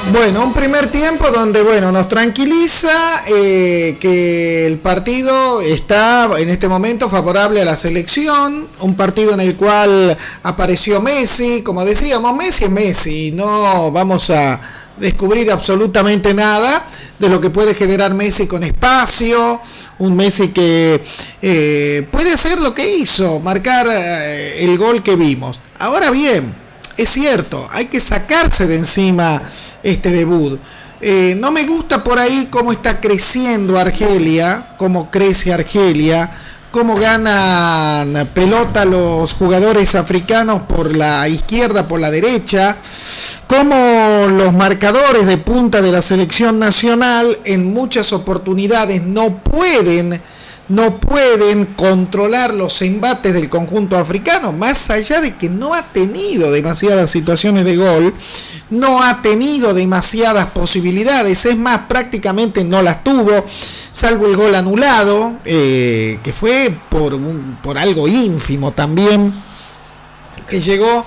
Bueno, un primer tiempo donde, bueno, nos tranquiliza que el partido está en este momento favorable a la selección, un partido en el cual apareció Messi, como decíamos, Messi es Messi, no vamos a descubrir absolutamente nada de lo que puede generar Messi con espacio, un Messi que puede hacer lo que hizo, marcar el gol que vimos. Ahora bien, es cierto, hay que sacarse de encima este debut. No me gusta por ahí cómo está creciendo Argelia, cómo crece Argelia, cómo ganan pelota los jugadores africanos por la izquierda, por la derecha, cómo los marcadores de punta de la selección nacional en muchas oportunidades no pueden controlar los embates del conjunto africano, más allá de que no ha tenido demasiadas situaciones de gol, no ha tenido demasiadas posibilidades, es más, prácticamente no las tuvo, salvo el gol anulado, que fue por algo ínfimo también, que llegó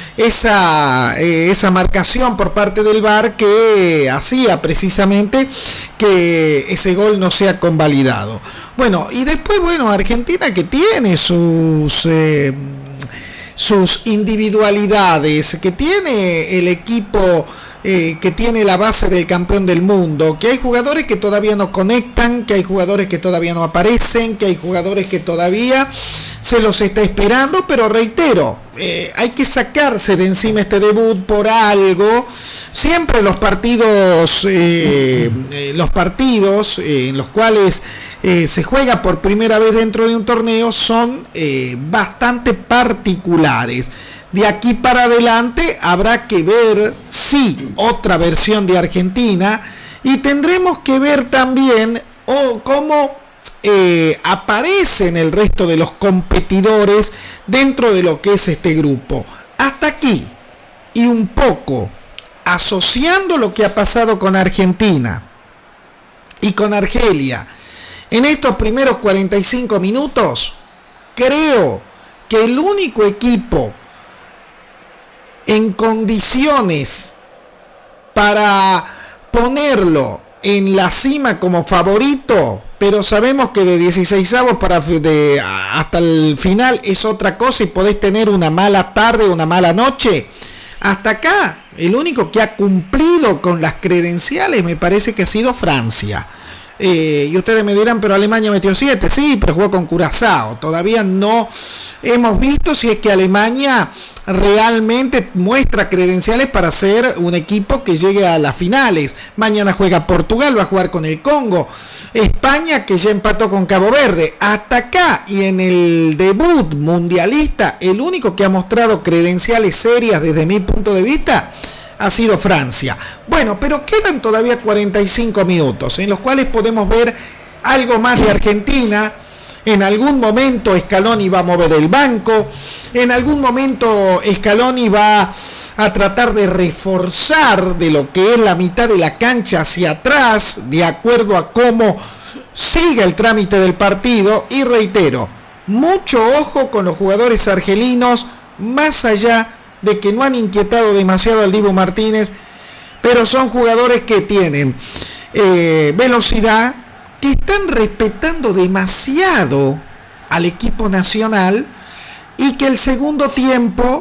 esa marcación por parte del VAR que hacía precisamente que ese gol no sea convalidado. Bueno, y después, bueno, Argentina que tiene sus individualidades, que tiene el equipo, que tiene la base del campeón del mundo, que hay jugadores que todavía no conectan, que hay jugadores que todavía no aparecen, que hay jugadores que todavía se los está esperando, pero reitero, hay que sacarse de encima este debut por algo. Siempre los partidos en los cuales se juega por primera vez dentro de un torneo son bastante particulares. De aquí para adelante habrá que ver, sí, otra versión de Argentina, y tendremos que ver también cómo aparecen el resto de los competidores dentro de lo que es este grupo. Hasta aquí, y un poco asociando lo que ha pasado con Argentina y con Argelia en estos primeros 45 minutos, creo que el único equipo en condiciones para ponerlo en la cima como favorito, pero sabemos que de 16avos hasta el final es otra cosa y podés tener una mala tarde o una mala noche. Hasta acá, el único que ha cumplido con las credenciales me parece que ha sido Francia. Y ustedes me dirán, pero Alemania metió 7, sí, pero jugó con Curazao. Todavía no hemos visto si es que Alemania realmente muestra credenciales para ser un equipo que llegue a las finales. Mañana juega Portugal, va a jugar con el Congo. España, que ya empató con Cabo Verde. Hasta acá, y en el debut mundialista, el único que ha mostrado credenciales serias desde mi punto de vista ha sido Francia. Bueno, pero quedan todavía 45 minutos en los cuales podemos ver algo más de Argentina. En algún momento Scaloni va a mover el banco, en algún momento Scaloni va a tratar de reforzar de lo que es la mitad de la cancha hacia atrás, de acuerdo a cómo siga el trámite del partido. Y reitero, mucho ojo con los jugadores argelinos, más allá de que no han inquietado demasiado al Dibu Martínez, pero son jugadores que tienen velocidad, que están respetando demasiado al equipo nacional, y que el segundo tiempo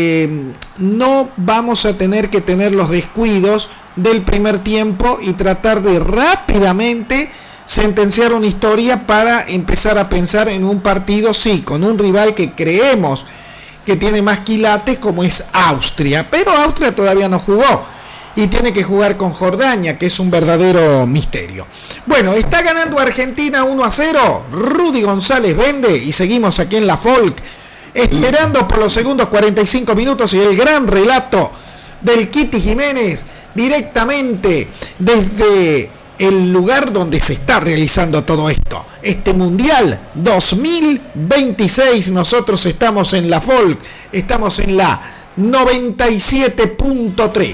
no vamos a tener que tener los descuidos del primer tiempo y tratar de rápidamente sentenciar una historia para empezar a pensar en un partido, sí, con un rival que creemos que tiene más quilates, como es Austria, pero Austria todavía no jugó y tiene que jugar con Jordania, que es un verdadero misterio. Bueno, está ganando Argentina 1-0, Rudy González vende, y seguimos aquí en la Folk esperando por los segundos 45 minutos y el gran relato del Kitty Jiménez directamente desde el lugar donde se está realizando todo esto, este Mundial 2026. Nosotros estamos en la Folk, estamos en la 97.3.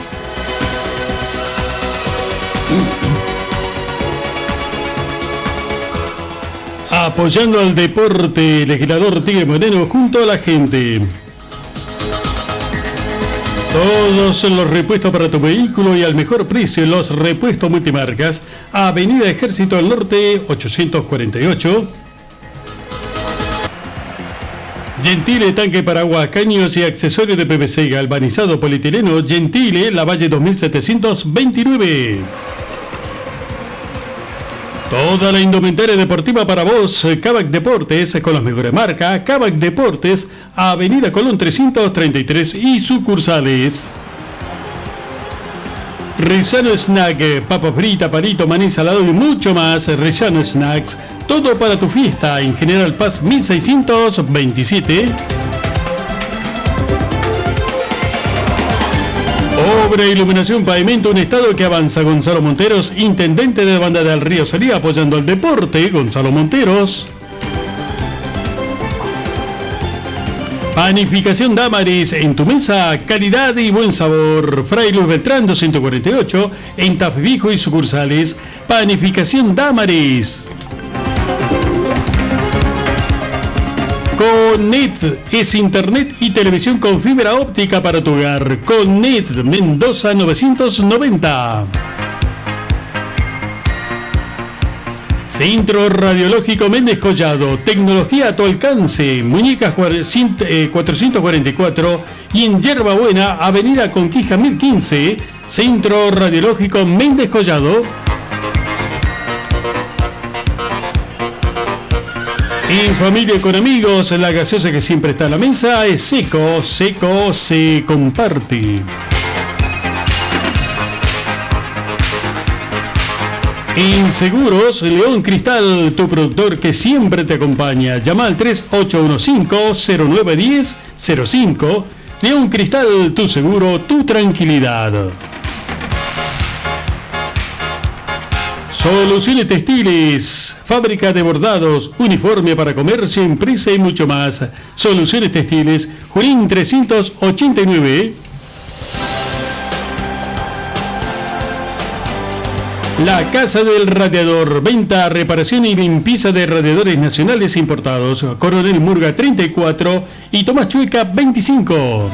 Apoyando al deporte, legislador Tigre Moreno junto a la gente. Todos los repuestos para tu vehículo y al mejor precio en los repuestos multimarcas. Avenida Ejército del Norte 848. Gentile tanque paraguas, caños y accesorios de PVC galvanizado polietileno. Gentile, Lavalle 2729. Toda la indumentaria deportiva para vos, Kavak Deportes, con las mejores marcas. Kavak Deportes, Avenida Colón 333 y sucursales. Rellano Snack, papa frita, palito, maní salado y mucho más. Rellano Snacks, todo para tu fiesta en General Paz 1627. Obra, iluminación, pavimento, un estado que avanza. Gonzalo Monteros, intendente de Banda del Río Salí, apoyando al deporte. Gonzalo Monteros. Panificación Damaris, en tu mesa, calidad y buen sabor. Fray Luis Beltrán 248, en Tafivijo y sucursales. Panificación Damaris. Connet es internet y televisión con fibra óptica para tu hogar. Connet, Mendoza 990. Centro Radiológico Méndez Collado, tecnología a tu alcance. Muñecas 444 y en Yerba Buena, Avenida Conquija 1015. Centro Radiológico Méndez Collado. En familia y con amigos, la gaseosa que siempre está a la mesa es Seco. Seco se comparte. En Seguros, León Cristal, tu productor que siempre te acompaña. Llama al 3815-0910-05. León Cristal, tu seguro, tu tranquilidad. Soluciones Textiles, fábrica de bordados, uniforme para comercio, empresa y mucho más. Soluciones Textiles, Junín 389. La Casa del Radiador, venta, reparación y limpieza de radiadores nacionales importados. Coronel Murga 34 y Tomás Chueca 25.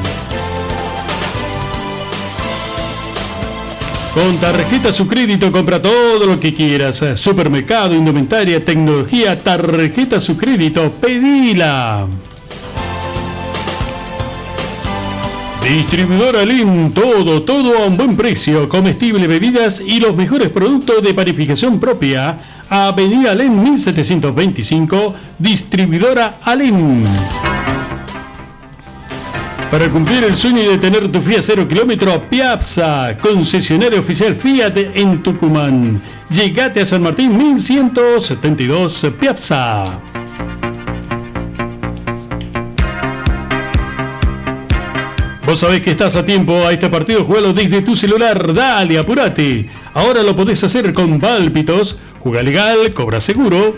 Con tarjeta su crédito compra todo lo que quieras. Supermercado, indumentaria, tecnología, tarjeta su crédito, pedila. Distribuidora Alem, todo a un buen precio. Comestible, bebidas y los mejores productos de panificación propia. Avenida Alem 1725, Distribuidora Alem. Para cumplir el sueño de tener tu Fiat 0 kilómetro, Piazza, concesionario oficial Fiat en Tucumán. Llegate a San Martín 1172, Piazza. Vos sabés que estás a tiempo a este partido, jugalo desde tu celular, dale, apurate. Ahora lo podés hacer con Pálpitos, juega legal, cobra seguro.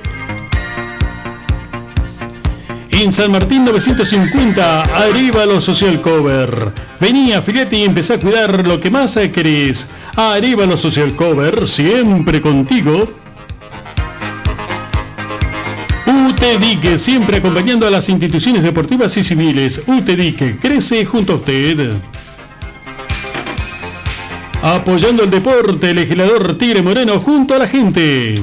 En San Martín 950, Arévalo Social Cover. Vení, afiliate y empezá a cuidar lo que más querés. Arévalo Social Cover, siempre contigo. UTEDIC, siempre acompañando a las instituciones deportivas y civiles. UTEDIC, crece junto a usted. Apoyando el deporte, legislador Tigre Moreno junto a la gente.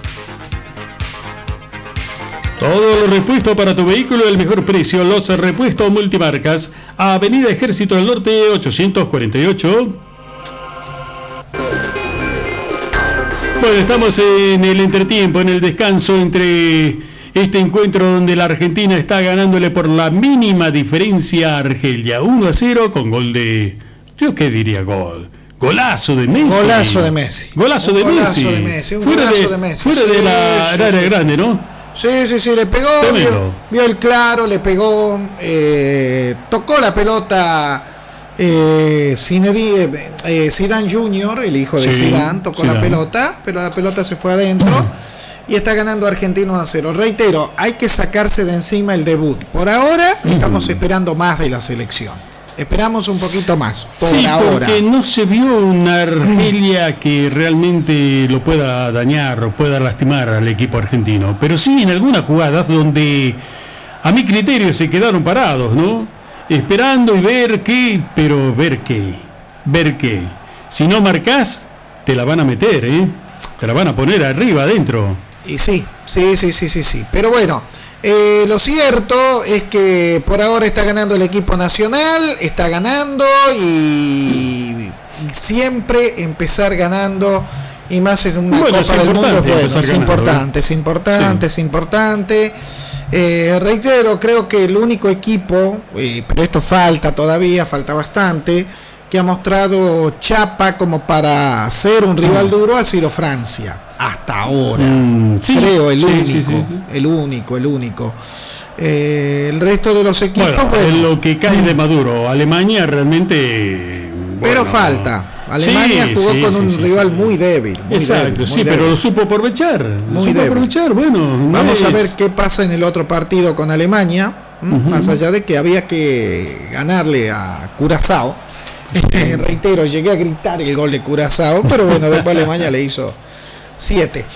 Todos los repuestos para tu vehículo al mejor precio, los repuestos multimarcas. Avenida Ejército del Norte 848. Bueno, estamos en el entretiempo, en el descanso entre este encuentro donde la Argentina está ganándole por la mínima diferencia a Argelia. 1-0 con gol de... ¿Yo qué diría gol? Golazo de Messi. Golazo de Messi. Golazo de Messi. Un golazo de Messi. Fuera de la área grande, ¿no? Sí, le pegó, vio el claro, le pegó, tocó la pelota Zidane Junior, el hijo de Zidane, tocó la pelota, pero la pelota se fue adentro y está ganando Argentina 1-0. Reitero, hay que sacarse de encima el debut. Por ahora estamos esperando más de la selección. Esperamos un poquito más, por ahora. Porque no se vio una Argelia que realmente lo pueda dañar o pueda lastimar al equipo argentino. Pero sí en algunas jugadas donde, a mi criterio, se quedaron parados, ¿no? esperando y ver qué, pero ver qué. Si no marcás, te la van a meter, te la van a poner arriba, adentro. Y sí. Pero bueno, lo cierto es que por ahora está ganando el equipo nacional, está ganando y siempre empezar ganando y más en una Copa del Mundo es bueno, es importante. Reitero, creo que el único equipo, pero esto falta bastante, que ha mostrado chapa como para ser un rival duro ha sido Francia, hasta ahora. Creo el único. El resto de los equipos, lo que cae de Maduro, Alemania realmente. Pero falta. Alemania jugó con un rival muy débil. Pero lo supo aprovechar. Vamos a ver qué pasa en el otro partido con Alemania. Más allá de que había que ganarle a Curazao. Reitero, llegué a gritar el gol de Curazao, pero bueno, después Alemania le hizo 7.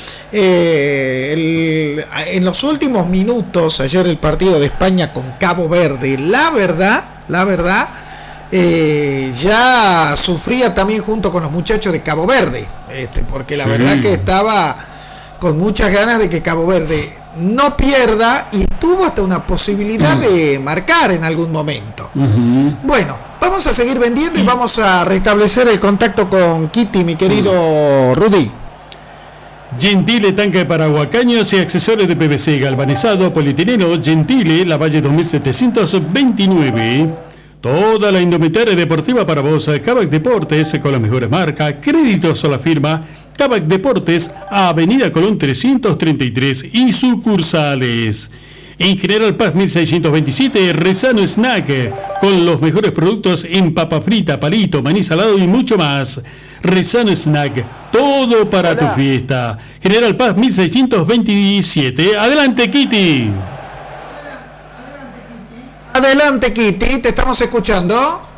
En los últimos minutos, ayer el partido de España con Cabo Verde, la verdad, ya sufría también junto con los muchachos de Cabo Verde, porque la verdad que estaba con muchas ganas de que Cabo Verde no pierda y tuvo hasta una posibilidad de marcar en algún momento. Bueno, vamos a seguir vendiendo y vamos a restablecer el contacto con Kitty, mi querido Rudy. Gentile tanque para huacaños y accesorios de PVC galvanizado polietileno Gentile Lavalle 2729. Toda la indumentaria deportiva para vos. Kavak Deportes con las mejores marcas, créditos a la firma Kavak Deportes, Avenida Colón 333 y sucursales. En General Paz 1627, Rezano Snack, con los mejores productos en papa frita, palito, maní salado y mucho más. Rezano Snack, todo para tu fiesta. General Paz 1627. Adelante, Kitty. Adelante, Kitty, te estamos escuchando.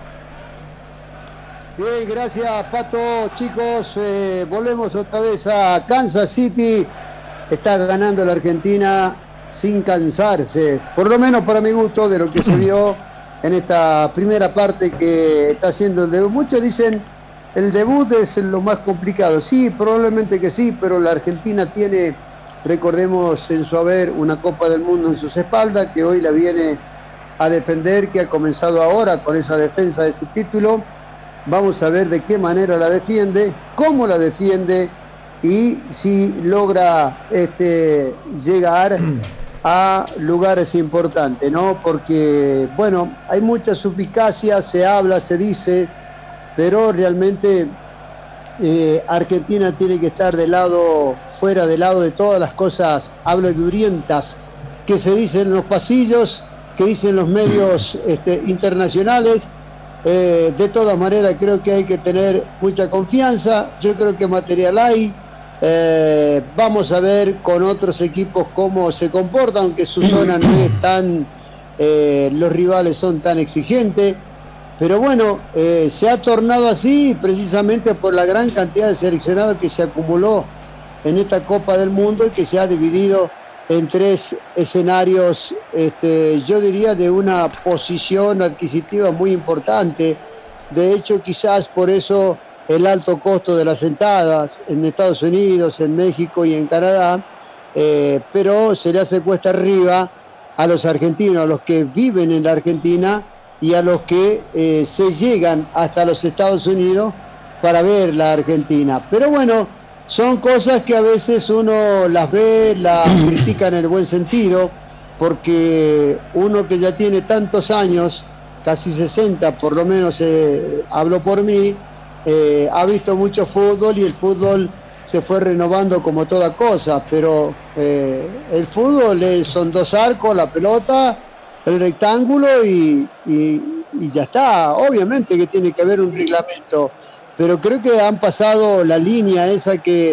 Bien, gracias, Pato. Chicos, volvemos otra vez a Kansas City. Está ganando la Argentina sin cansarse, por lo menos para mi gusto, de lo que se vio en esta primera parte que está haciendo el debut. Muchos dicen el debut es lo más complicado. Sí, probablemente que sí, pero la Argentina tiene, recordemos en su haber, una Copa del Mundo en sus espaldas, que hoy la viene a defender, que ha comenzado ahora con esa defensa de ese título. Vamos a ver de qué manera la defiende, cómo la defiende y si logra llegar a lugares importantes, ¿no? Porque, bueno, hay mucha suspicacia, se habla, se dice, pero realmente Argentina tiene que estar fuera del lado de todas las cosas habladurientas que se dicen en los pasillos, que dicen los medios internacionales. De todas maneras creo que hay que tener mucha confianza, yo creo que material hay. Vamos a ver con otros equipos cómo se comportan, aunque su zona no es tan, los rivales son tan exigentes, pero bueno, se ha tornado así precisamente por la gran cantidad de seleccionados que se acumuló en esta Copa del Mundo y que se ha dividido en 3 escenarios, yo diría de una posición adquisitiva muy importante. De hecho, quizás por eso el alto costo de las entradas en Estados Unidos, en México y en Canadá, pero se le hace cuesta arriba a los argentinos, a los que viven en la Argentina y a los que se llegan hasta los Estados Unidos para ver la Argentina. Pero bueno, son cosas que a veces uno las ve, las critica en el buen sentido, porque uno que ya tiene tantos años, casi 60 por lo menos, hablo por mí, ha visto mucho fútbol y el fútbol se fue renovando como toda cosa, pero el fútbol son 2 arcos, la pelota, el rectángulo y ya está. Obviamente que tiene que haber un reglamento, pero creo que han pasado la línea esa que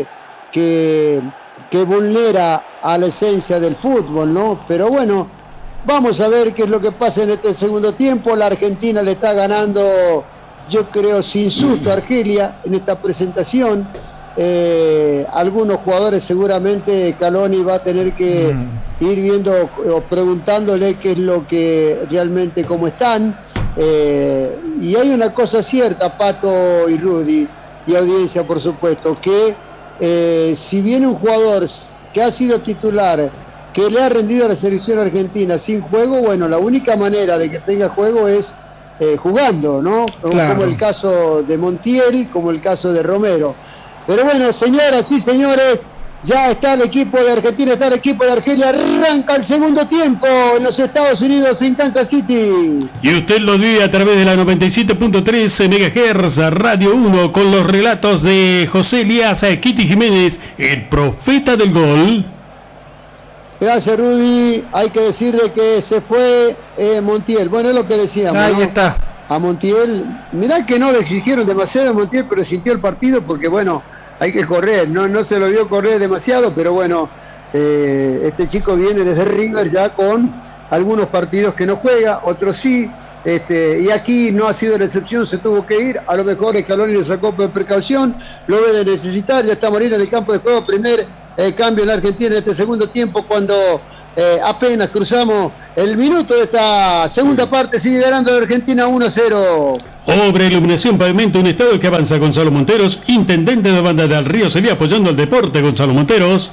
vulnera a la esencia del fútbol, ¿no? Pero bueno, vamos a ver qué es lo que pasa en este segundo tiempo. La Argentina le está ganando, yo creo, sin susto a Argelia en esta presentación. Algunos jugadores seguramente Scaloni va a tener que ir viendo o preguntándole qué es lo que realmente, cómo están. Y hay una cosa cierta, Pato y Rudy, y audiencia por supuesto, que si viene un jugador que ha sido titular, que le ha rendido a la selección argentina sin juego, bueno, la única manera de que tenga juego es jugando, ¿no? Claro. Como el caso de Montiel, como el caso de Romero. Pero bueno, señoras y señores, ya está el equipo de Argentina, está el equipo de Argelia, arranca el segundo tiempo en los Estados Unidos, en Kansas City. Y usted lo vive a través de la 97.3 MHz Radio 1 con los relatos de José Elías Kitty Jiménez, el profeta del gol. Gracias, Rudy. Hay que decir de que se fue Montiel. Bueno, es lo que decíamos, Ahí ¿no? está. A Montiel, mirá que no le exigieron demasiado a Montiel, pero sintió el partido porque, bueno, hay que correr. No se lo vio correr demasiado, pero bueno, este chico viene desde River ya con algunos partidos que no juega, otros sí. Y aquí no ha sido la excepción, se tuvo que ir. A lo mejor Scaloni le sacó por precaución, lo debe de necesitar. Ya está Molina en el campo de juego. Primer cambio en la Argentina en este segundo tiempo, cuando apenas cruzamos el minuto de esta segunda parte. Sigue ganando la Argentina 1-0. Obra, iluminación, pavimento, un estado que avanza. Gonzalo Monteros, intendente de Banda del Río, sería apoyando al deporte. Gonzalo Monteros.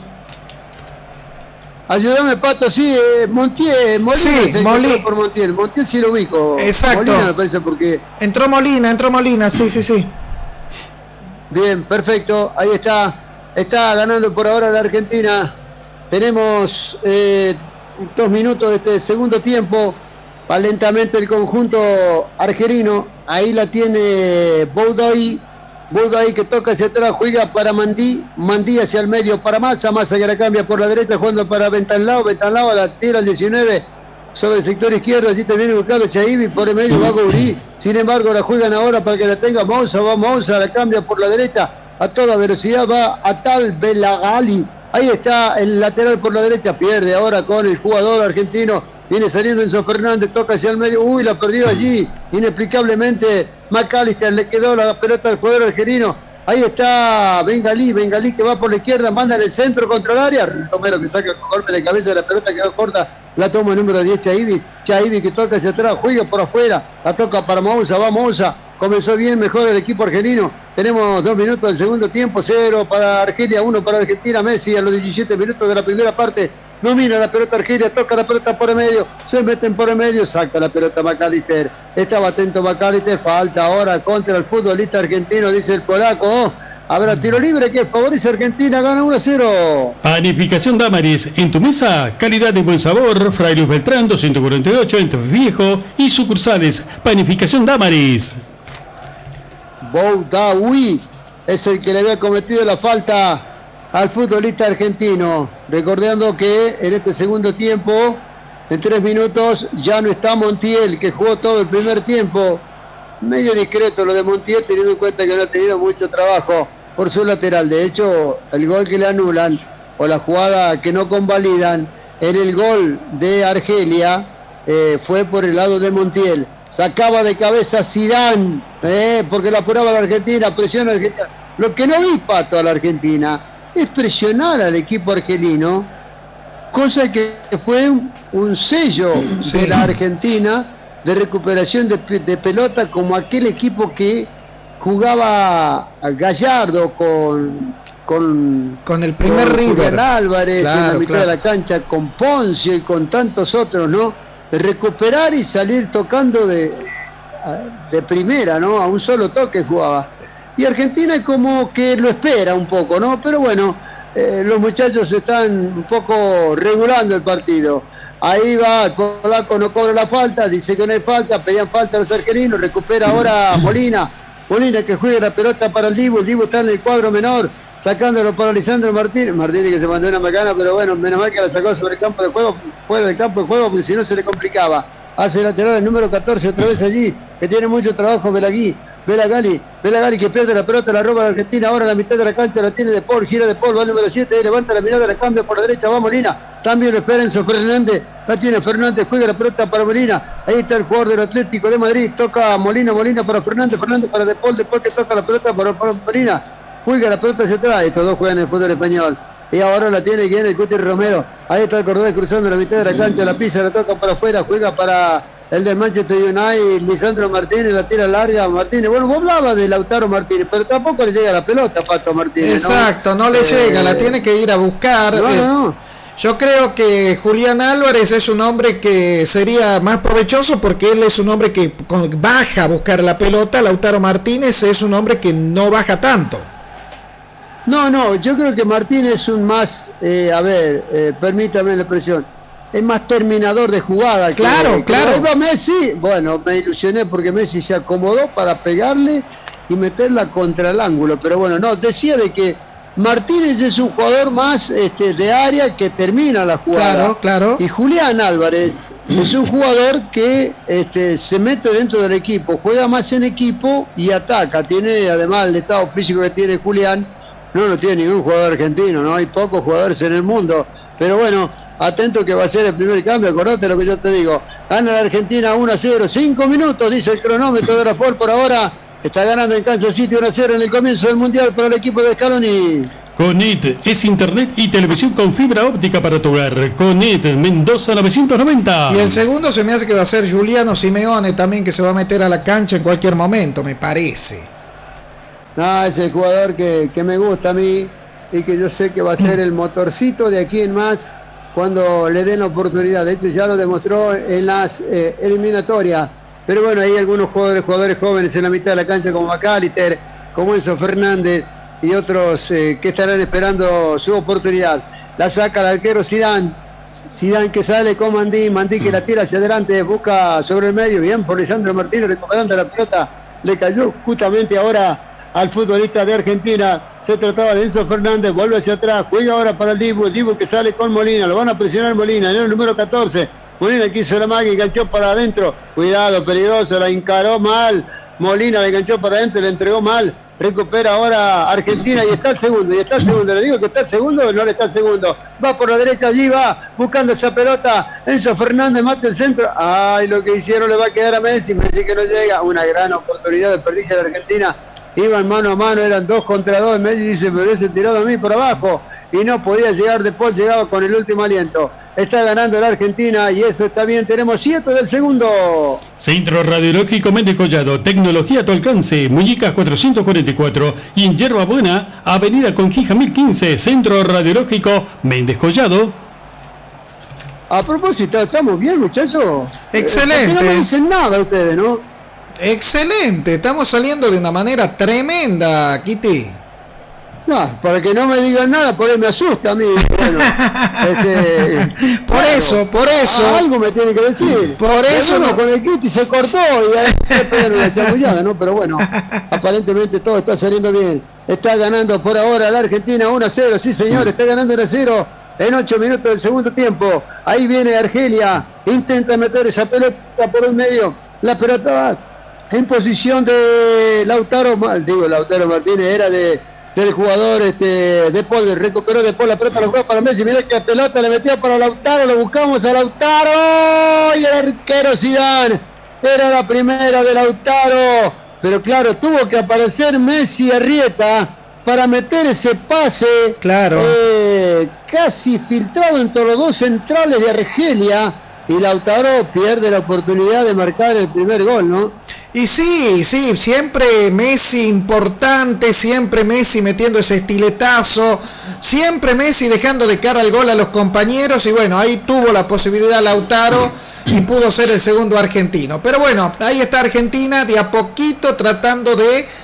Ayúdame, Pato, sí, Montiel, Molina, Sí, se encontró por Montiel. Montiel sí lo ubico. Exacto. Molina me parece porque... Entró Molina, sí. Bien, perfecto, ahí está. Está ganando por ahora la Argentina. Tenemos 2 minutos de este segundo tiempo. Va lentamente el conjunto argelino. Ahí la tiene Boudaoui que toca hacia atrás, juega para Mandí hacia el medio para Massa que la cambia por la derecha, jugando para Ventanlao la tira al 19 sobre el sector izquierdo. Allí te viene buscando Chaibi, por el medio va Gourí. Sin embargo, la juegan ahora para que la tenga Moussa, la cambia por la derecha a toda velocidad, va a Tal Belagali. Ahí está el lateral por la derecha, pierde ahora con el jugador argentino. Viene saliendo Enzo Fernández, toca hacia el medio, la perdió allí, inexplicablemente McAllister, le quedó la pelota al jugador argelino. Ahí está Bengalí que va por la izquierda, manda en el centro contra el área. Romero que saca el golpe de cabeza de la pelota, quedó corta, la toma el número 10 Chaibi que toca hacia atrás, juega por afuera, la toca para Moussa, va Moussa. Comenzó bien, mejor el equipo argelino. Tenemos 2 minutos del segundo tiempo, 0 para Argelia, 1 para Argentina. Messi a los 17 minutos de la primera parte domina la pelota Argelia, toca la pelota por el medio, se meten por el medio, saca la pelota McAllister. Estaba atento McAllister, falta ahora contra el futbolista argentino, dice el polaco. Habrá tiro libre que favorece a Argentina, gana 1-0. Panificación Damaris, en tu mesa, calidad y buen sabor. Fray Luis Beltrán, 248, en Tafí Viejo y sucursales. Panificación Damaris. Boudaoui es el que le había cometido la falta al futbolista argentino. Recordando que en este segundo tiempo, en 3 minutos, ya no está Montiel, que jugó todo el primer tiempo. Medio discreto lo de Montiel, teniendo en cuenta que no ha tenido mucho trabajo por su lateral. De hecho, el gol que le anulan, o la jugada que no convalidan, en el gol de Argelia, fue por el lado de Montiel. Sacaba de cabeza Zidane, porque la apuraba la Argentina, presiona a Argentina. Lo que no vi, Pato, a la Argentina es presionar al equipo argelino, cosa que fue un sello de la Argentina de recuperación de pelota, como aquel equipo que jugaba a Gallardo con el primer River Álvarez, claro, en la mitad de la cancha, con Poncio y con tantos otros, ¿no? De recuperar y salir tocando de primera, ¿no? A un solo toque jugaba. Y Argentina como que lo espera un poco, ¿no? Pero bueno, los muchachos están un poco regulando el partido. Ahí va, el polaco no cobra la falta, dice que no hay falta, pedían falta a los argelinos, recupera ahora Molina que juega la pelota para el Dibu está en el cuadro menor, sacándolo para Lisandro Martínez que se mandó una macana, pero bueno, menos mal que la sacó sobre el campo de juego, fuera del campo de juego, porque si no se le complicaba. Hace lateral el número 14 otra vez allí, que tiene mucho trabajo Belagali que pierde la pelota, la roba la Argentina, ahora en la mitad de la cancha la tiene De Paul, gira De Paul, va el número 7, levanta la mirada, la cambia por la derecha, va Molina, también lo espera Enzo Fernández, la tiene Fernández, juega la pelota para Molina, ahí está el jugador del Atlético de Madrid, toca Molina para Fernández para De Paul que toca la pelota para Molina, juega la pelota hacia atrás, estos dos juegan en el fútbol español. Y ahora la tiene quien, el Cuti Romero. Ahí está el cordobés cruzando la mitad de la cancha, la pisa, la toca para afuera, juega para el de Manchester United, Lisandro Martínez, la tira larga, Martínez. Bueno, vos hablabas de Lautaro Martínez, pero tampoco le llega la pelota a Pato Martínez. Exacto, no le llega, la tiene que ir a buscar. No. Yo creo que Julián Álvarez es un hombre que sería más provechoso porque él es un hombre que baja a buscar la pelota. Lautaro Martínez es un hombre que no baja tanto. No, yo creo que Martínez es un más, permítame la expresión, es más terminador de jugada. Claro. Messi, bueno, me ilusioné porque Messi se acomodó para pegarle y meterla contra el ángulo, pero bueno, no, decía de que Martínez es un jugador más de área que termina la jugada. Claro. Y Julián Álvarez es un jugador que se mete dentro del equipo, juega más en equipo y ataca. Tiene, además, el estado físico que tiene Julián, no lo tiene ningún jugador argentino, no hay pocos jugadores en el mundo. Pero bueno, atento que va a ser el primer cambio, acordate lo que yo te digo. Gana la Argentina 1-0, 5 minutos, dice el cronómetro de la Ford por ahora. Está ganando en Kansas City 1-0 en el comienzo del Mundial para el equipo de Scaloni. Conet es internet y televisión con fibra óptica para tu hogar. Conet, Mendoza 990. Y el segundo se me hace que va a ser Giuliano Simeone también, que se va a meter a la cancha en cualquier momento, me parece. No, es el jugador que me gusta a mí y que yo sé que va a ser el motorcito de aquí en más cuando le den la oportunidad. De hecho ya lo demostró en las eliminatorias. Pero bueno, hay algunos jugadores jóvenes en la mitad de la cancha como McAllister, como Enzo Fernández y otros que estarán esperando su oportunidad. La saca el arquero Zidane que sale con Mandí que la tira hacia adelante, busca sobre el medio, bien por Lisandro Martínez recuperando la pelota, le cayó justamente ahora al futbolista de Argentina. Se trataba de Enzo Fernández, vuelve hacia atrás, juega ahora para el Dibu que sale con Molina, lo van a presionar Molina, en el número 14. Molina quiso la magia y enganchó para adentro. Cuidado, peligroso, la encaró mal. Molina le enganchó para adentro, le entregó mal. Recupera ahora Argentina y está el segundo. Le digo que está el segundo, no le está el segundo. Va por la derecha, allí va, buscando esa pelota. Enzo Fernández mata el centro. Ay, lo que hicieron le va a quedar a Messi. Messi que no llega. Una gran oportunidad de desperdicio de la Argentina. Iban mano a mano, eran 2 contra 2. Messi dice, pero ese tirado a mí por abajo. Y no podía llegar, después llegaba con el último aliento. Está ganando la Argentina y eso está bien. Tenemos 7 del segundo. Centro Radiológico Méndez Collado. Tecnología a tu alcance. Muñecas 444. Y en Yerba Buena, Avenida Conquija 1015. Centro Radiológico Méndez Collado. A propósito, ¿estamos bien, muchachos? Excelente. No me dicen nada ustedes, ¿no? Excelente. Estamos saliendo de una manera tremenda, Kitty. No, para que no me digan nada, por ahí me asusta a mí. Bueno, por eso. Algo me tiene que decir. Por eso no. Con el Kitty se cortó y ahí se pegaron una chamullada, ¿no? Pero bueno, aparentemente todo está saliendo bien. Está ganando por ahora la Argentina 1-0, sí señor, está ganando 1-0 en 8 minutos del segundo tiempo. Ahí viene Argelia, intenta meter esa pelota por el medio. La pelota va en posición de Lautaro Martínez, era del jugador de Paul, recuperó de Paul la pelota, la jugó para Messi, mirá que pelota le metió para Lautaro, lo buscamos a Lautaro y el arquero Zidane, era la primera de Lautaro, pero claro, tuvo que aparecer Messi Arrieta para meter ese pase, claro, casi filtrado entre los dos centrales de Argelia, y Lautaro pierde la oportunidad de marcar el primer gol, ¿no? Y sí, siempre Messi importante, siempre Messi metiendo ese estiletazo, siempre Messi dejando de cara al gol a los compañeros y bueno, ahí tuvo la posibilidad Lautaro y pudo ser el segundo argentino. Pero bueno, ahí está Argentina de a poquito tratando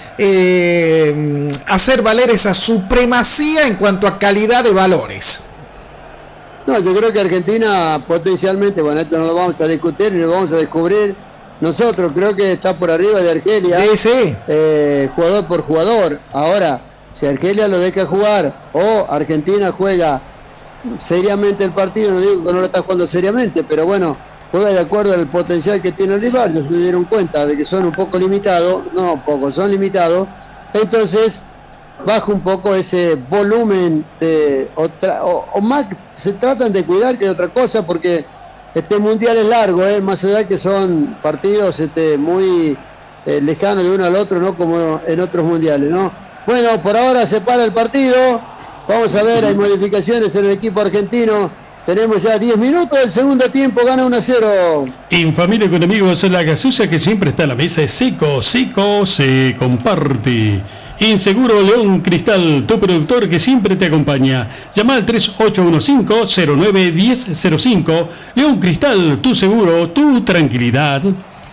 de hacer valer esa supremacía en cuanto a calidad de valores. No, yo creo que Argentina potencialmente, bueno, esto no lo vamos a discutir ni lo vamos a descubrir nosotros, creo que está por arriba de Argelia, sí. Jugador por jugador. Ahora, si Argelia lo deja jugar o Argentina juega seriamente el partido, no digo que no lo está jugando seriamente, pero bueno, juega de acuerdo al potencial que tiene el rival, ya se dieron cuenta de que son un poco limitados, son limitados, entonces baja un poco ese volumen o más se tratan de cuidar que de otra cosa, porque este mundial es largo, más allá que son partidos muy lejanos de uno al otro, no como en otros mundiales, ¿no? Bueno, por ahora se para el partido, vamos a ver, hay modificaciones en el equipo argentino, Tenemos ya 10 minutos del segundo tiempo, gana 1-0. En familia con amigos, la gaseosa que siempre está a la mesa es Seco, se comparte. En Seguro León Cristal, tu productor que siempre te acompaña. Llama al 3815-091005. León Cristal, tu seguro, tu tranquilidad.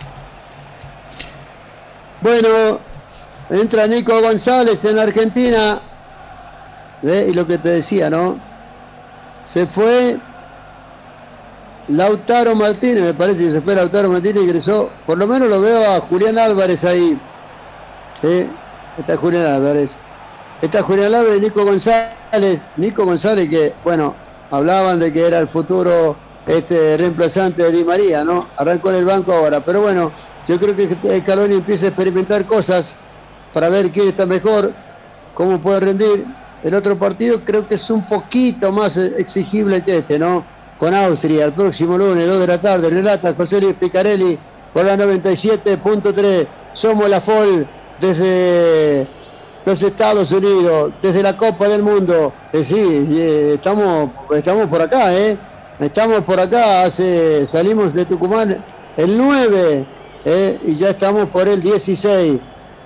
Bueno, entra Nico González en Argentina. Y lo que te decía, ¿no? Se fue Lautaro Martínez, me parece que se fue Lautaro Martínez y ingresó. Por lo menos lo veo a Julián Álvarez ahí. Está Julián Álvarez. Está Julián Álvarez y Nico González. Nico González que, bueno, hablaban de que era el futuro reemplazante de Di María, ¿no? Arrancó en el banco ahora. Pero bueno, yo creo que Scaloni empieza a experimentar cosas para ver quién está mejor, cómo puede rendir. El otro partido creo que es un poquito más exigible que ¿no? Con Austria, el próximo lunes, 2 de la tarde, relata José Luis Picarelli por la 97.3. Somos la FOL desde los Estados Unidos, desde la Copa del Mundo. Estamos por acá, Estamos por acá, salimos de Tucumán el 9, y ya estamos por el 16,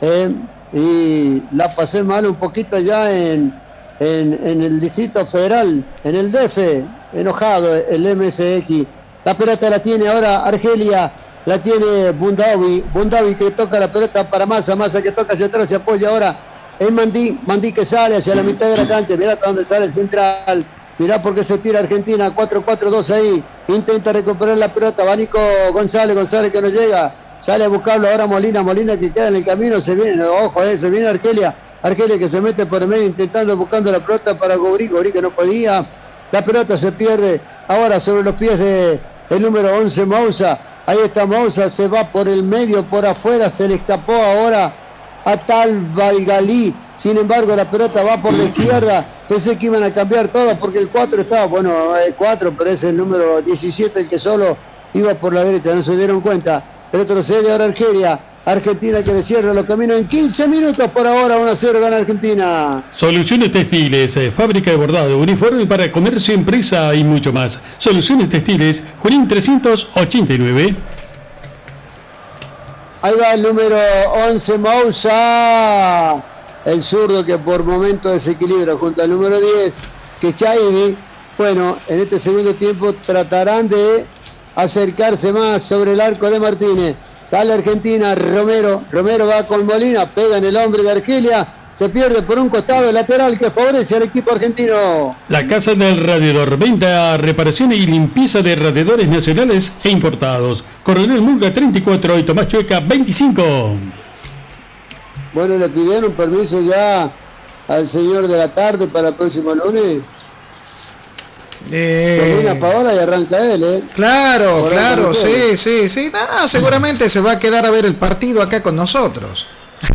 y la pasé mal un poquito ya en el Distrito Federal, en el DF, enojado el MSX. La pelota la tiene ahora Argelia, la tiene Bundavi que toca la pelota para Massa que toca hacia atrás, se apoya ahora en Mandí que sale hacia la mitad de la cancha, mirá hasta dónde sale el central, mirá por qué se tira Argentina, 4-4-2 ahí, intenta recuperar la pelota, va Nico González que no llega, sale a buscarlo ahora Molina que queda en el camino, se viene, ojo, se viene Argelia que se mete por el medio buscando la pelota para Gobri que no podía, la pelota se pierde ahora sobre los pies de el número 11 Moussa, ahí está Moussa, se va por el medio, por afuera, se le escapó ahora a Tal Baigalí, sin embargo la pelota va por la izquierda, pensé que iban a cambiar todas porque el 4 estaba, bueno, el 4, pero es el número 17 el que solo iba por la derecha, no se dieron cuenta, retrocede ahora Argentina que le cierra los caminos en 15 minutos por ahora, 1-0 gana Argentina. Soluciones Textiles, fábrica de bordado, uniforme para comercio, empresa y mucho más. Soluciones Textiles, Junín 389. Ahí va el número 11 Moussa, el zurdo que por momento desequilibra junto al número 10 que es Chairi. Bueno, en este segundo tiempo tratarán de acercarse más sobre el arco de Martínez. Sale Argentina, Romero va con Molina, pega en el hombre de Argelia, se pierde por un costado lateral que favorece al equipo argentino. La Casa del Radiador, venta, reparación y limpieza de radiadores nacionales e importados. Coronel Murga 34 y Tomás Chueca 25. Bueno, le pidieron permiso ya al señor de la tarde para el próximo lunes. Termina Paola y arranca él, Claro, sí. No, seguramente se va a quedar a ver el partido acá con nosotros.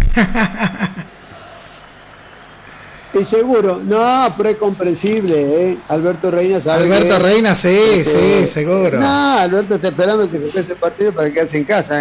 Y seguro, no, pero es comprensible, Alberto Reina sabe. Alberto Reina, sí, seguro. No, Alberto está esperando que se empiece el partido para quedarse en casa,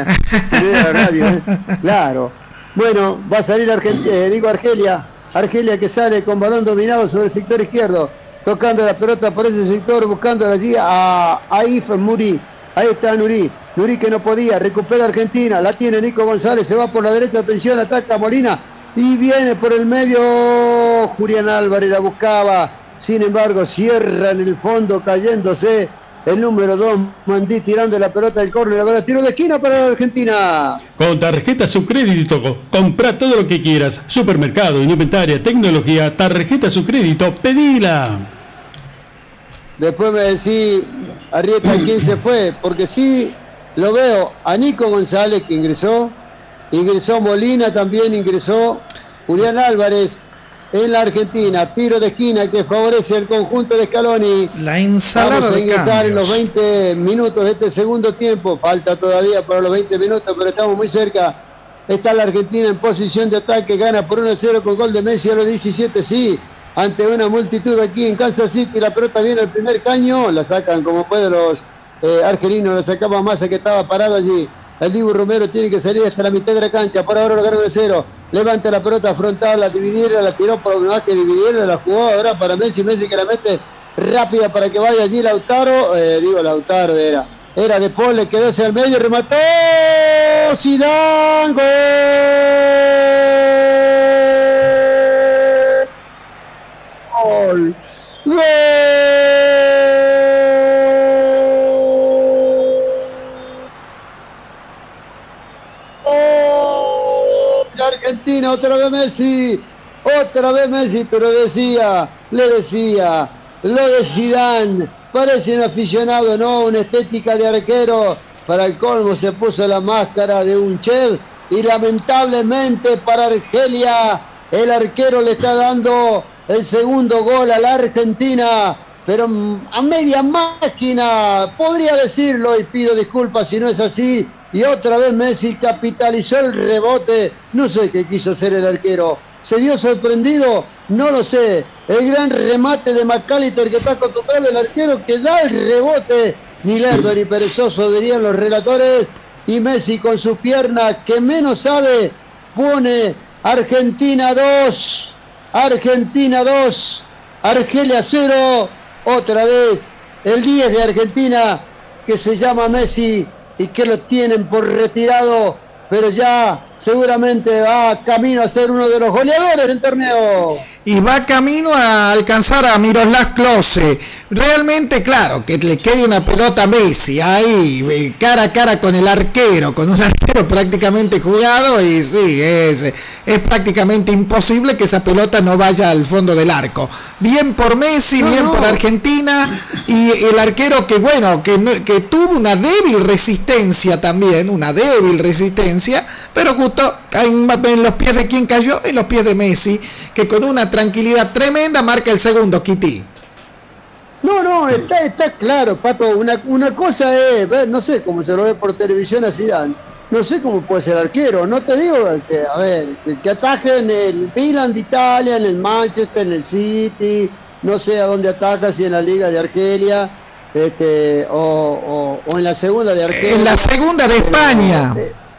Claro. Bueno, va a salir Argelia que sale con balón dominado sobre el sector izquierdo, tocando la pelota por ese sector, buscando allí a Aif Muri. Ahí está Nuri que no podía, recupera Argentina, la tiene Nico González, se va por la derecha, atención, ataca Molina y viene por el medio Julián Álvarez, la buscaba, sin embargo cierra en el fondo cayéndose el número 2 Mandí tirando la pelota del córner, la tiro de esquina para la Argentina. Con tarjeta Subcrédito, compra todo lo que quieras, supermercado, indumentaria, tecnología, tarjeta Subcrédito, pedila. Después me decís, Arrieta, ¿quién se fue? Porque sí, lo veo a Nico González que ingresó Molina también, ingresó Julián Álvarez en la Argentina, tiro de esquina que favorece el conjunto de Scaloni. La ensalada Vamos a ingresar cambios. En los 20 minutos de este segundo tiempo, falta todavía para los 20 minutos, pero estamos muy cerca. Está la Argentina en posición de ataque, gana por 1-0 con gol de Messi a los 17, sí. Ante una multitud aquí en Kansas City, la pelota viene al primer caño, la sacan como pueden los argelinos, la sacaba Massa que estaba parado allí. El Dibu Romero tiene que salir hasta la mitad de la cancha, por ahora lo gana 1-0. Levanta la pelota frontal, la dividirla, la tiró por más que dividirla, la jugó ahora para Messi que la mete rápida para que vaya allí Lautaro, Lautaro era De Paul, le quedó hacia el medio, remató Zidane, gol, gol de Argentina, otra vez Messi, pero le decía, lo de Zidane, parece un aficionado, no una estética de arquero. Para el colmo se puso la máscara de un chef y lamentablemente para Argelia el arquero le está dando el segundo gol a la Argentina, pero a media máquina, podría decirlo, y pido disculpas si no es así. Y otra vez Messi capitalizó el rebote, no sé qué quiso hacer el arquero. ¿Se vio sorprendido? No lo sé. El gran remate de McAllister que está acostumbrado el arquero que da el rebote. Ni lerdo ni perezoso dirían los relatores. Y Messi con su pierna que menos sabe pone Argentina 2. Argentina 2. Argelia 0. Otra vez el 10 de Argentina que se llama Messi y que lo tienen por retirado, pero ya seguramente va camino a ser uno de los goleadores del torneo. Y va camino a alcanzar a Miroslav Klose. Realmente, claro, que le quede una pelota a Messi ahí, cara a cara con el arquero, con un arquero prácticamente jugado, y sí, es prácticamente imposible que esa pelota no vaya al fondo del arco. Bien por Messi, bien por Argentina, y el arquero que, bueno, que tuvo una débil resistencia también, pero justo en los pies de quien cayó, en los pies de Messi, que con una tranquilidad tremenda marca el segundo, Kitty. No, está claro, Pato. Una cosa es, no sé cómo se lo ve por televisión a Zidane, no sé cómo puede ser arquero, no te digo que ataje en el Milan de Italia, en el Manchester, en el City, no sé a dónde ataja, si en la Liga de Argelia, o en la segunda de Argelia. En la segunda de España.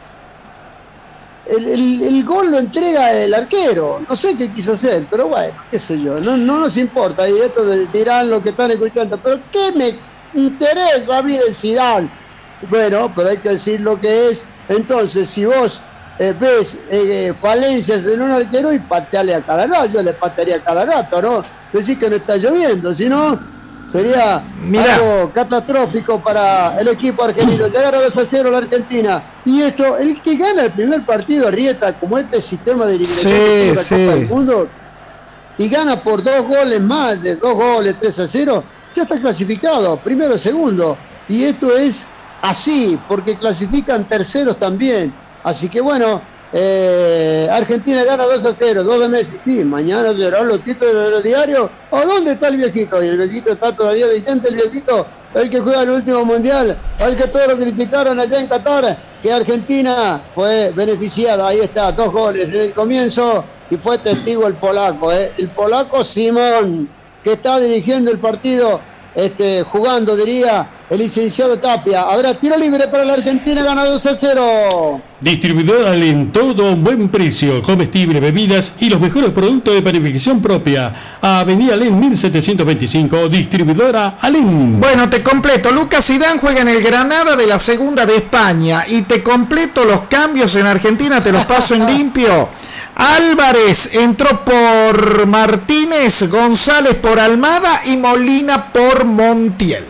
El gol lo entrega el arquero, no sé qué quiso hacer, pero bueno, qué sé yo, no nos importa, y esto dirán lo que están escuchando, pero ¿qué me interesa a mí de Zidane? Bueno, pero hay que decir lo que es. Entonces, si vos ves falencias en un arquero, y pateale a cada rato, yo le patearía a cada rato, ¿no? Decir que no está lloviendo, si no sería algo catastrófico para el equipo argentino. Llegar a 2-0 la Argentina. Y esto, el que gana el primer partido, Arrieta, como este sistema de eliminación de la Copa del Mundo, y gana por 2 goles más, de 2 goles, 3-0, ya está clasificado, primero, segundo. Y esto es así, porque clasifican terceros también. Así que bueno, Argentina gana 2-0, 2 de Messi. Sí, mañana serán los títulos de los diarios. ¿O dónde está el viejito? Y el viejito está todavía vigente, el viejito, el que juega el último mundial, el que todos lo criticaron allá en Qatar, que Argentina fue beneficiada. Ahí está, 2 goles en el comienzo, y fue testigo el polaco Simón, que está dirigiendo el partido, jugando, diría el licenciado Tapia. Habrá tiro libre para la Argentina, gana 2-0. Distribuidor Alén, todo a un buen precio, comestibles, bebidas y los mejores productos de panificación propia. Avenida Alén 1725, distribuidora Alén. Bueno, te completo, Lucas Zidane juega en el Granada de la segunda de España, y te completo los cambios en Argentina, te los paso en limpio. Álvarez entró por Martínez, González por Almada y Molina por Montiel.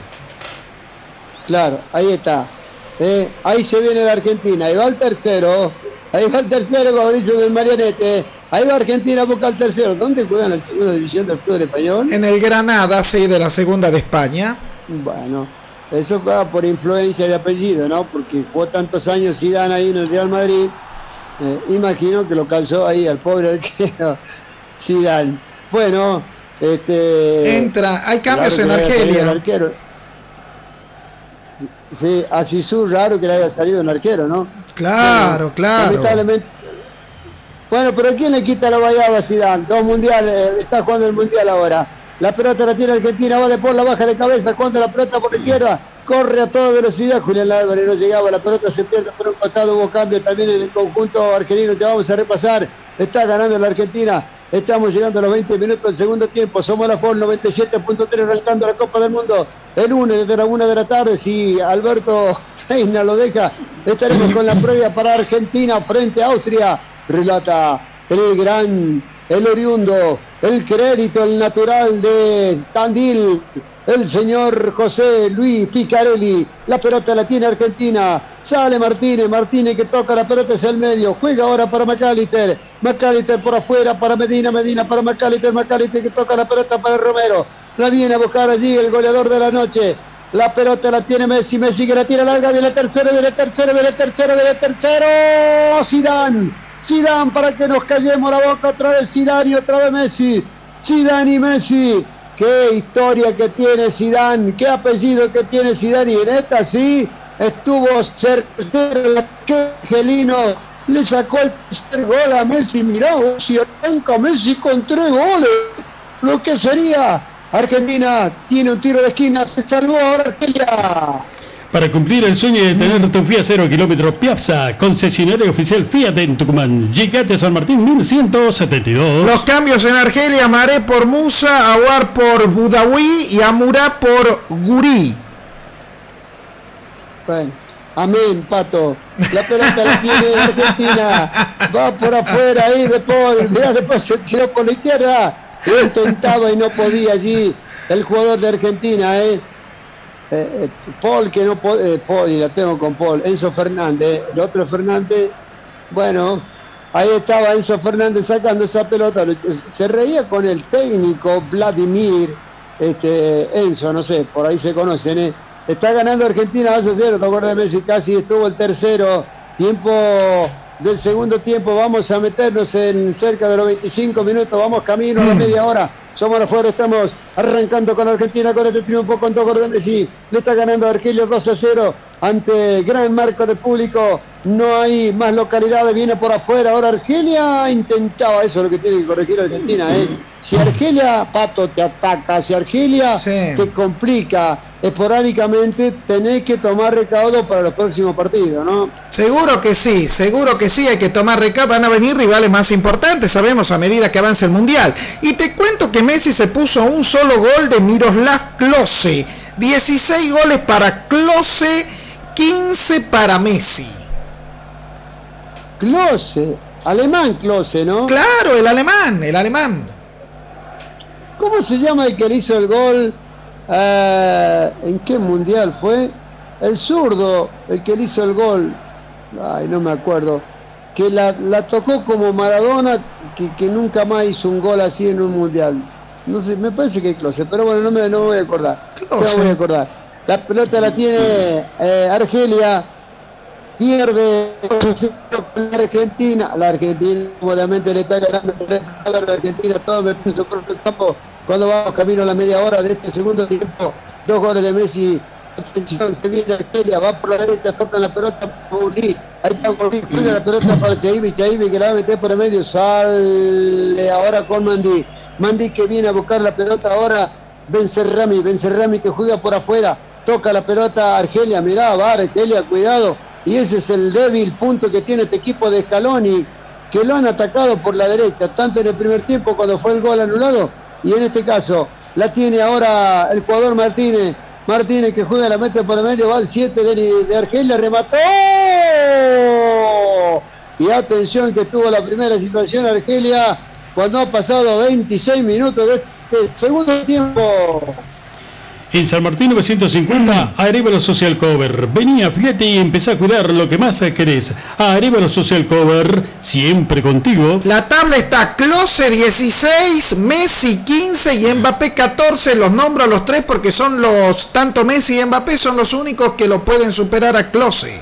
Claro, ahí está. Ahí se viene la Argentina, ahí va el tercero, como dice el Marianete. Ahí va Argentina, busca el tercero. ¿Dónde juegan la segunda división del fútbol español? En el Granada, sí, de la segunda de España. Bueno, eso juega por influencia de apellido, ¿no? Porque jugó tantos años Zidane ahí en el Real Madrid. Imagino que lo calzó ahí al pobre arquero Zidane. Bueno, entra, hay cambios en Argelia. Sí, así es raro que le haya salido un arquero, ¿no? Claro, claro. Lamentablemente. Bueno, pero ¿quién le quita la vallada a Zidane? 2 mundiales, está jugando el mundial ahora. La pelota la tiene Argentina, va de por la baja de cabeza, cuando la pelota por la izquierda, corre a toda velocidad. Julián Álvarez no llegaba, la pelota se pierde por un costado, hubo cambio también en el conjunto argelino. Ya vamos a repasar, está ganando la Argentina Estamos llegando a los 20 minutos del segundo tiempo. Somos la FOL 97.3 arrancando la Copa del Mundo el lunes desde la 1 de la tarde. Si Alberto Reina lo deja, estaremos con la previa para Argentina frente a Austria. Relata el oriundo, el crédito, el natural de Tandil, el señor José Luis Picarelli. La pelota la tiene Argentina. Sale Martínez que toca la pelota hacia el medio. Juega ahora para McAllister por afuera para Medina para McAllister que toca la pelota para Romero. La viene a buscar allí el goleador de la noche. La pelota la tiene Messi que la tira larga. Viene el tercero. Zidane para que nos callemos la boca. Otra vez Zidane y otra vez Messi. Zidane y Messi. Qué historia que tiene Zidane, qué apellido que tiene Zidane, y en esta sí estuvo certero, que Angelino le sacó el tercer gol a Messi. Mirá, si arranca Messi con 3 goles, lo que sería. Argentina tiene un tiro de esquina, se salvó ahora Argelia. Para cumplir el sueño de tener tu Fiat 0 kilómetros Piazza, concesionario oficial Fiat en Tucumán. Llegate a San Martín 1172. Los cambios en Argelia: Maré por Musa, Aouar por Budawi y Amurá por Guri. Bueno, amén, Pato. La pelota la tiene Argentina. Va por afuera ahí de Paul. Mirá, después se tiró por la izquierda. Lo intentaba y no podía allí el jugador de Argentina, Paul, que no puede, Paul, y la tengo con Paul, Enzo Fernández, el otro Fernández, bueno, ahí estaba Enzo Fernández sacando esa pelota, se reía con el técnico Vladimir, Enzo, no sé, por ahí se conocen, está ganando Argentina 2-0, te acuerdas de Messi, casi estuvo el tercero, tiempo del segundo tiempo, vamos a meternos en cerca de los 25 minutos, vamos camino a la media hora. Somos afuera, estamos arrancando con Argentina con este triunfo con 2 goles de Messi. Le está ganando Argelia 2-0 ante gran marco de público. No hay más localidades, viene por afuera. Ahora Argelia intentaba, eso es lo que tiene que corregir Argentina. Si Argelia, Pato, te ataca, si Argelia te complica esporádicamente, tenés que tomar recaudo para los próximos partidos, ¿no? Seguro que sí, hay que tomar recaudo. Van a venir rivales más importantes, sabemos, a medida que avance el Mundial. Y te cuento que Messi se puso un solo gol de Miroslav Klose. 16 goles para Klose, 15 para Messi. Klose, alemán Klose, ¿no? Claro, el alemán. ¿Cómo se llama el que le hizo el gol? ¿En qué mundial fue? El zurdo, el que le hizo el gol. Ay, no me acuerdo. Que la tocó como Maradona, que nunca más hizo un gol así en un mundial. No sé, me parece que es Klose, pero bueno, no me voy a acordar. No me voy a acordar. La pelota la tiene Argelia. Pierde la Argentina obviamente le está ganando a la Argentina todo en su propio campo cuando vamos camino a la media hora de este segundo tiempo. 2 goles de Messi. Atención, se viene Argelia, va por la derecha, toca la pelota para Uri. Ahí está Uri, juega la pelota para Chaibi que la va a meter por el medio, sale ahora con Mandi que viene a buscar la pelota ahora. Bencerrami que juega por afuera, toca la pelota a Argelia, mirá, va Argelia, cuidado. Y ese es el débil punto que tiene este equipo de Scaloni, que lo han atacado por la derecha, tanto en el primer tiempo cuando fue el gol anulado, y en este caso la tiene ahora el jugador Martínez que juega, la mete por el medio, va al 7 de Argelia, remató. Y atención que tuvo la primera situación Argelia cuando ha pasado 26 minutos de este segundo tiempo. En San Martín 950, Arevalo Social Cover. Vení, afíliate y empezá a cuidar lo que más querés. Arevalo Social Cover, siempre contigo. La tabla está Klose 16, Messi 15 y Mbappé 14. Los nombro a los tres porque son tanto Messi y Mbappé son los únicos que lo pueden superar a Klose.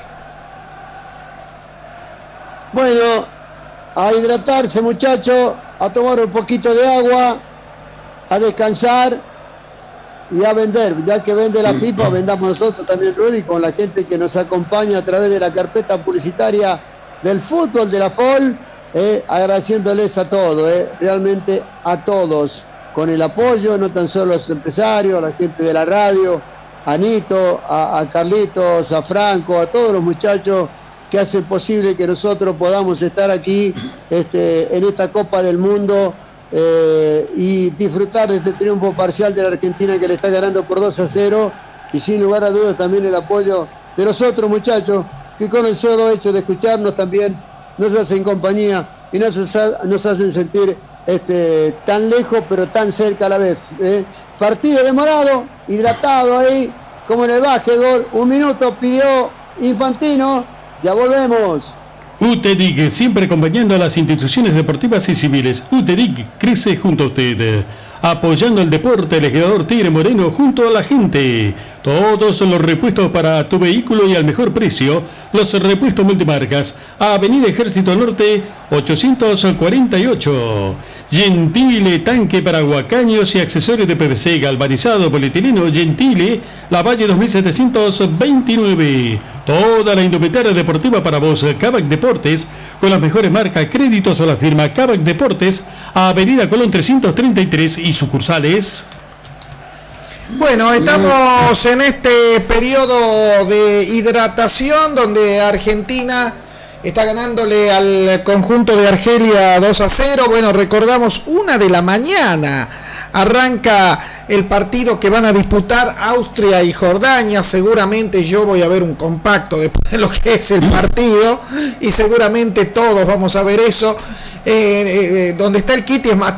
Bueno, a hidratarse, muchachos, a tomar un poquito de agua, a descansar y a vender, ya que vende la pipa, vendamos nosotros también, Rudy, con la gente que nos acompaña a través de la carpeta publicitaria del fútbol de la FOL, agradeciéndoles a todos, realmente a todos, con el apoyo, no tan solo a los empresarios, a la gente de la radio, a Nito, a Carlitos, a Franco, a todos los muchachos que hacen posible que nosotros podamos estar aquí en esta Copa del Mundo y disfrutar de este triunfo parcial de la Argentina, que le está ganando por 2-0, y sin lugar a dudas también el apoyo de los otros muchachos que con el solo hecho de escucharnos también nos hacen compañía y nos hacen sentir tan lejos pero tan cerca a la vez. Partido demorado, hidratado ahí, como en el básquetbol. 1 minuto pidió Infantino, ya volvemos. UTEDIC, siempre acompañando a las instituciones deportivas y civiles. UTEDIC crece junto a usted, apoyando el deporte. Legislador Tigre Moreno junto a la gente. Todos los repuestos para tu vehículo y al mejor precio. Los repuestos multimarcas. Avenida Ejército Norte 848. Gentile, tanque para guacaños y accesorios de PVC, galvanizado, polietileno. Gentile, La Valle 2729. Toda la indumentaria deportiva para vos. Kavak Deportes, con las mejores marcas. Créditos a la firma Kavak Deportes, Avenida Colón 333 y sucursales. Bueno, estamos en este periodo de hidratación donde Argentina está ganándole al conjunto de Argelia 2-0. Bueno, recordamos, 1 de la mañana arranca el partido que van a disputar Austria y Jordania. Seguramente yo voy a ver un compacto después de lo que es el partido y seguramente todos vamos a ver eso. Donde está el Kitty es más